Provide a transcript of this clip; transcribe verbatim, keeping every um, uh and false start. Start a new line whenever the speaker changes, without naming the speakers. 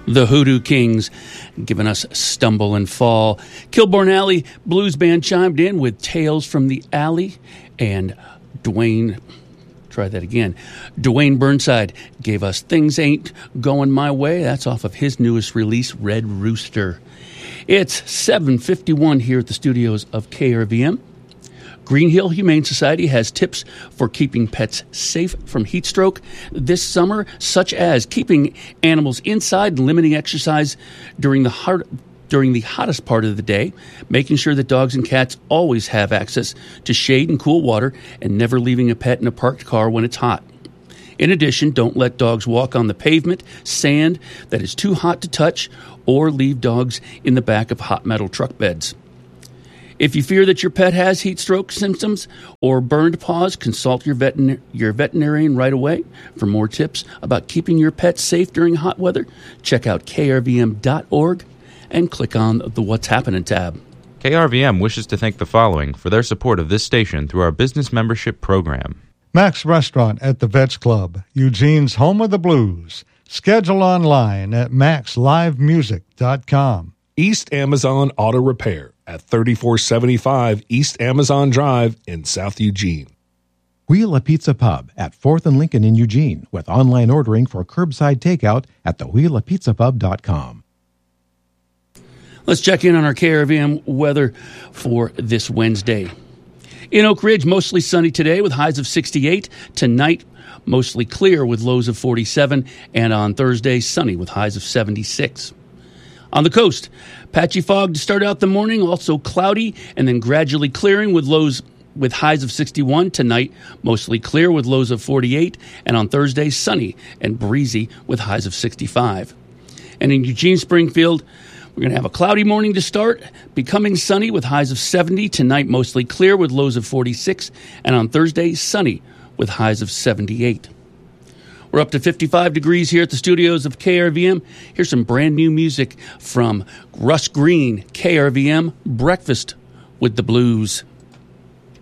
The Hoodoo Kings giving us Stumble and Fall. Kilbourne Alley Blues Band chimed in with Tales from the Alley. And Dwayne, try that again, Dwayne Burnside gave us Things Ain't Going My Way. That's off of his newest release, Red Rooster. It's seven fifty-one here at the studios of K R V M. Green Hill Humane Society has tips for keeping pets safe from heat stroke this summer, such as keeping animals inside and limiting exercise during the hard, during the hottest part of the day, making sure that dogs and cats always have access to shade and cool water, and never leaving a pet in a parked car when it's hot. In addition, don't let dogs walk on the pavement, sand that is too hot to touch, or leave dogs in the back of hot metal truck beds. If you fear that your pet has heat stroke symptoms or burned paws, consult your, veterin- your veterinarian right away. For more tips about keeping your pet safe during hot weather, check out K R V M dot org and click on the What's Happening tab.
K R V M wishes to thank the following for their support of this station through our business membership program.
Max Restaurant at the Vets Club, Eugene's home of the blues. Schedule online at max live music dot com.
East Amazon Auto Repair at thirty-four seventy-five East Amazon Drive in South Eugene.
Wheel a Pizza Pub at fourth and Lincoln in Eugene with online ordering for curbside takeout at the wheel a pizza pub dot com.
Let's check in on our K R V M weather for this Wednesday. In Oak Ridge, mostly sunny today with highs of sixty-eight. Tonight, mostly clear with lows of forty-seven. And on Thursday, sunny with highs of seventy-six. On the coast, patchy fog to start out the morning, also cloudy, and then gradually clearing with lows with highs of sixty-one. Tonight, mostly clear with lows of forty-eight, and on Thursday, sunny and breezy with highs of sixty-five. And in Eugene, Springfield, we're going to have a cloudy morning to start, becoming sunny with highs of seventy. Tonight, mostly clear with lows of forty-six, and on Thursday, sunny with highs of seventy-eight. We're up to fifty-five degrees here at the studios of K R V M. Here's some brand new music from Russ Green, K R V M, Breakfast with the Blues.